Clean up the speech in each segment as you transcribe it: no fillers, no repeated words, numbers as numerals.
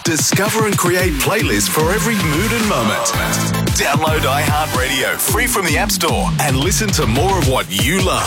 Discover and create playlists for every mood and moment. Download iHeartRadio free from the App Store and listen to more of what you love.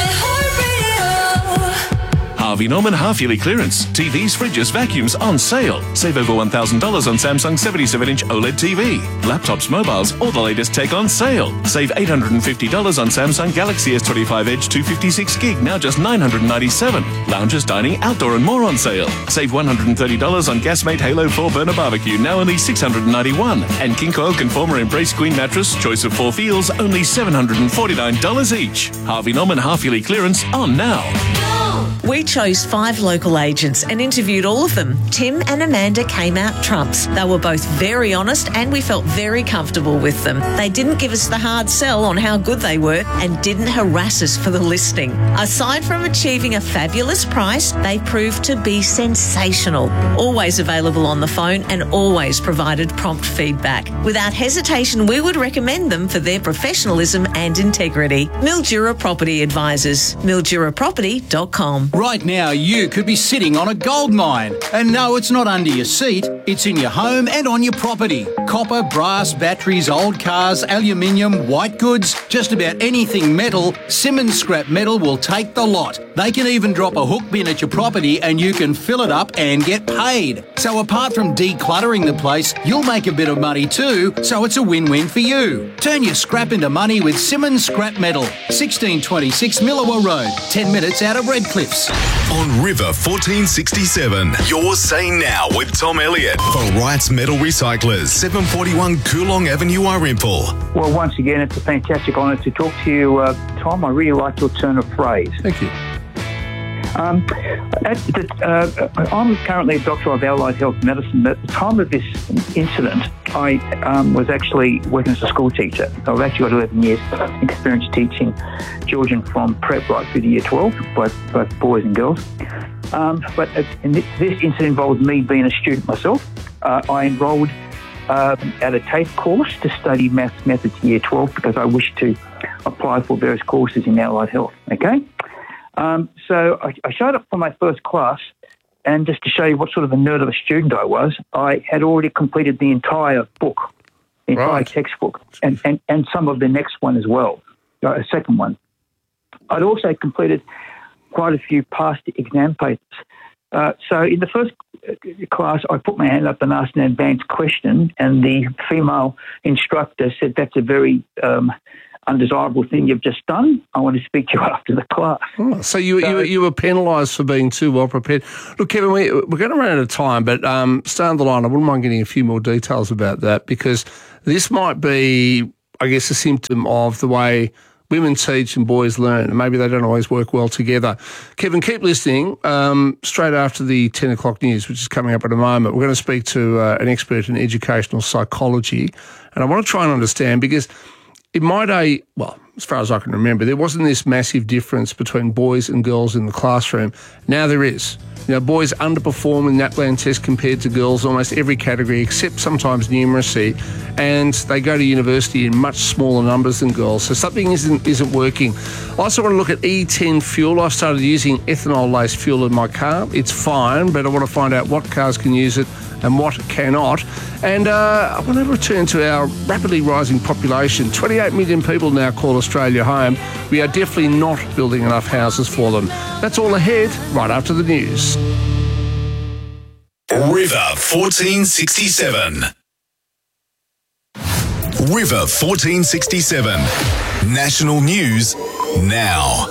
Harvey Norman half-yearly clearance. TVs, fridges, vacuums on sale. Save over $1,000 on Samsung 77-inch OLED TV. Laptops, mobiles, all the latest tech on sale. Save $850 on Samsung Galaxy S25 Edge 256 gig, now just $997. Lounges, dining, outdoor and more on sale. Save $130 on Gasmate Halo 4 burner barbecue, now only $691. And King Coil Conformer Embrace Queen mattress, choice of 4 feels, only $749 each. Harvey Norman half-yearly clearance on now. We chose 5 local agents and interviewed all of them. Tim and Amanda came out trumps. They were both very honest and we felt very comfortable with them. They didn't give us the hard sell on how good they were and didn't harass us for the listing. Aside from achieving a fabulous price, they proved to be sensational. Always available on the phone and always provided prompt feedback. Without hesitation, we would recommend them for their professionalism and integrity. Mildura Property Advisors. MilduraProperty.com. Right now, you could be sitting on a gold mine. And no, it's not under your seat. It's in your home and on your property. Copper, brass, batteries, old cars, aluminium, white goods, just about anything metal, Simmons Scrap Metal will take the lot. They can even drop a hook bin at your property and you can fill it up and get paid. So apart from decluttering the place, you'll make a bit of money too, so it's a win-win for you. Turn your scrap into money with Simmons Scrap Metal. 1626 Millawa Road, 10 minutes out of Redcliffs. On River 1467, you're saying now with Tom Elliott for Wright's Metal Recyclers, 741 Coolong Avenue, Irimple. Well, once again, it's a fantastic honour to talk to you, Tom. I really like your turn of phrase. Thank you. I'm currently a doctor of allied health medicine. At the time of this incident, I was actually working as a school teacher. So I've actually got 11 years experience teaching children from prep right through to year 12, both boys and girls. But this incident involved me being a student myself. I enrolled at a TAFE course to study maths methods year 12 because I wished to apply for various courses in allied health. Okay? So I showed up for my first class, and just to show you what sort of a nerd of a student I was, I had already completed the entire book, the entire textbook, and some of the next one as well, a second one. I'd also completed quite a few past exam papers. So in the first class, I put my hand up and asked an advanced question, and the female instructor said, "That's a very undesirable thing you've just done. I want to speak to you after the class." Oh, so you were penalised for being too well prepared. Look, Kevin, we're going to run out of time, but stay on the line. I wouldn't mind getting a few more details about that, because this might be, I guess, a symptom of the way women teach and boys learn, and maybe they don't always work well together. Kevin, keep listening. Straight after the 10 o'clock news, which is coming up in a moment, we're going to speak to an expert in educational psychology, and I want to try and understand, because in my day, well, as far as I can remember, there wasn't this massive difference between boys and girls in the classroom. Now there is. You know, boys underperform in NAPLAN test compared to girls in almost every category, except sometimes numeracy, and they go to university in much smaller numbers than girls. So something isn't working. I also want to look at E10 fuel. I've started using ethanol-laced fuel in my car. It's fine, but I want to find out what cars can use it and what cannot. And I want to return to our rapidly rising population. 28 million people now call Australia home. We are definitely not building enough houses for them. That's all ahead, right after the news. River 1467. River 1467. National news now.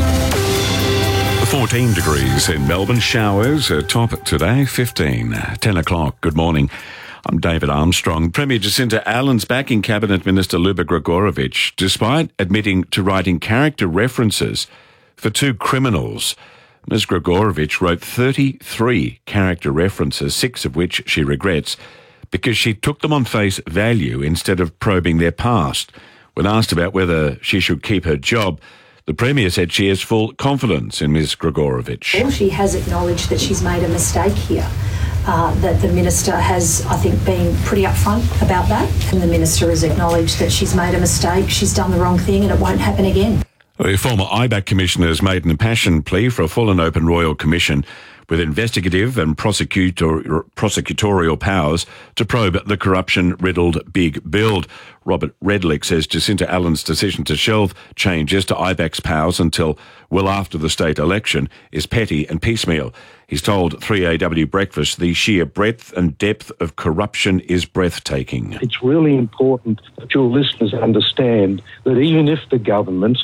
14 degrees in Melbourne. Showers top today, 15. 10 o'clock. Good morning. I'm David Armstrong. Premier Jacinta Allen's backing Cabinet Minister Luba Gregorovich, despite admitting to writing character references for 2 criminals. Ms. Gregorovich wrote 33 character references, 6 of which she regrets, because she took them on face value instead of probing their past. When asked about whether she should keep her job, the Premier said she has full confidence in Ms. Gregorovich. Well, she has acknowledged that she's made a mistake here, that the Minister has, I think, been pretty upfront about that. And the Minister has acknowledged that she's made a mistake, she's done the wrong thing, and it won't happen again. The former IBAC Commissioner has made an impassioned plea for a full and open Royal Commission with investigative and prosecutorial powers to probe the corruption-riddled big build. Robert Redlich says Jacinta Allen's decision to shelve changes to IBAC's powers until well after the state election is petty and piecemeal. He's told 3AW Breakfast the sheer breadth and depth of corruption is breathtaking. It's really important that your listeners understand that even if the government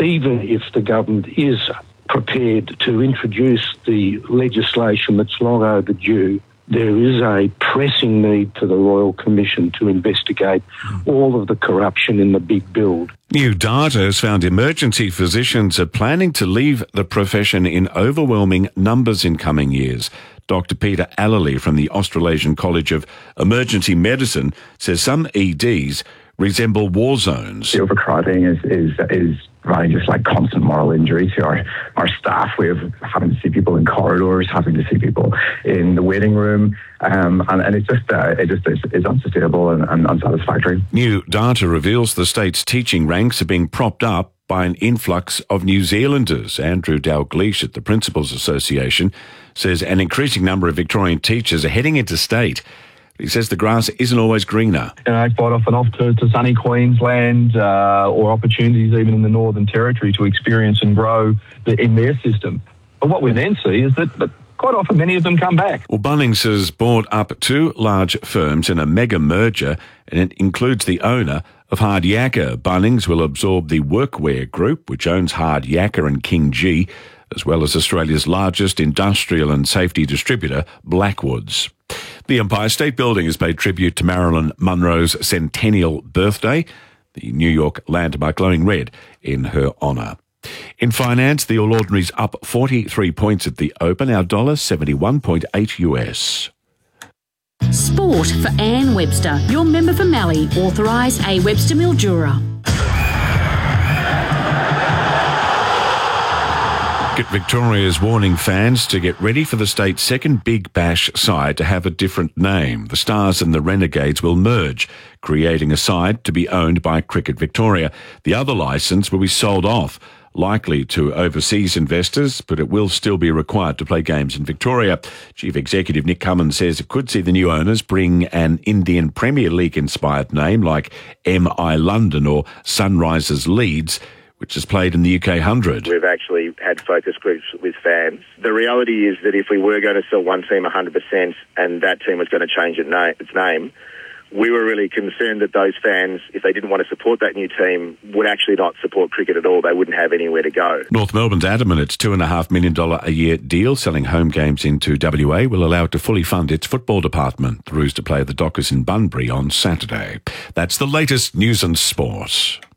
is prepared to introduce the legislation that's long overdue, there is a pressing need for the Royal Commission to investigate all of the corruption in the big build. New data has found emergency physicians are planning to leave the profession in overwhelming numbers in coming years. Dr. Peter Allerley from the Australasian College of Emergency Medicine says some EDs resemble war zones. The overcrowding is providing just like constant moral injury to our staff. We have having to see people in corridors, having to see people in the waiting room, and it's just is unsustainable and unsatisfactory. New data reveals the state's teaching ranks are being propped up by an influx of New Zealanders. Andrew Dalgleish at the Principals Association says an increasing number of Victorian teachers are heading interstate. He says the grass isn't always greener. Quite often off to sunny Queensland or opportunities even in the Northern Territory to experience and grow in their system. But what we then see is that quite often many of them come back. Well, Bunnings has bought up two large firms in a mega merger, and it includes the owner of Hard Yakka. Bunnings will absorb the Workwear Group, which owns Hard Yakka and King G, as well as Australia's largest industrial and safety distributor, Blackwoods. The Empire State Building has paid tribute to Marilyn Monroe's centennial birthday, the New York landmark glowing red in her honour. In finance, the All Ordinary's up 43 points at the open, our $71.8 US. Sport for Anne Webster, your member for Mallee, authorised A. Webster Mildura. Victoria is warning fans to get ready for the state's second Big Bash side to have a different name. The Stars and the Renegades will merge, creating a side to be owned by Cricket Victoria. The other licence will be sold off, likely to overseas investors, but it will still be required to play games in Victoria. Chief Executive Nick Cummins says it could see the new owners bring an Indian Premier League-inspired name like MI London or Sunrisers Leeds, which is played in the UK 100. We've actually had focus groups with fans. The reality is that if we were going to sell one team 100% and that team was going to change its name, we were really concerned that those fans, if they didn't want to support that new team, would actually not support cricket at all. They wouldn't have anywhere to go. North Melbourne's adamant its $2.5 million a year deal selling home games into WA will allow it to fully fund its football department. The Roos to play the Dockers in Bunbury on Saturday. That's the latest news and sport.